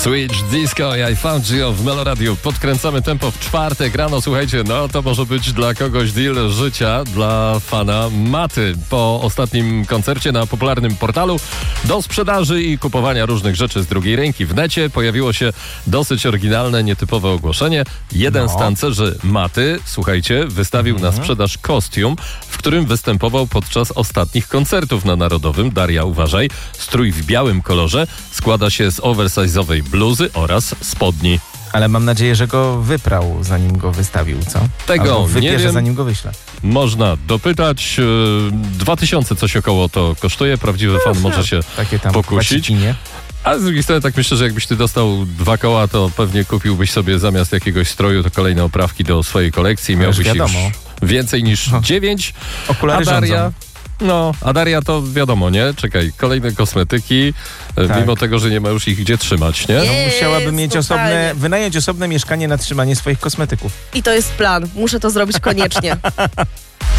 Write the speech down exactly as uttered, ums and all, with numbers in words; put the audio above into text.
Switch Disco i I Found You w Meloradiu. Podkręcamy tempo w czwartek rano. Słuchajcie, no to może być dla kogoś deal życia, dla fana Maty. Po ostatnim koncercie na popularnym portalu do sprzedaży i kupowania różnych rzeczy z drugiej ręki w necie pojawiło się dosyć oryginalne, nietypowe ogłoszenie. Jeden no. z tancerzy Maty, słuchajcie, wystawił mhm. na sprzedaż kostium, w którym występował podczas ostatnich koncertów na Narodowym. Daria, uważaj, strój w białym kolorze składa się z oversize'owej bluzy oraz spodni. Ale mam nadzieję, że go wyprał, zanim go wystawił, co? Tego Albo wypierze, nie wiem. zanim go wyśle. Można dopytać. Dwa tysiące coś około to kosztuje. Prawdziwy fan może się Takie tam pokusić. nie? A z drugiej strony tak myślę, że jakbyś ty dostał dwa koła, to pewnie kupiłbyś sobie zamiast jakiegoś stroju to kolejne oprawki do swojej kolekcji. Miałbyś już więcej niż no. dziewięć. Okulary a Daria, rządzą. No, a Daria to wiadomo, nie? Czekaj, kolejne kosmetyki, Tak. mimo tego, że nie ma już ich gdzie trzymać, nie? No, Jest, musiałaby mieć totalnie. osobne, wynająć osobne mieszkanie na trzymanie swoich kosmetyków. I to jest plan. Muszę to zrobić koniecznie.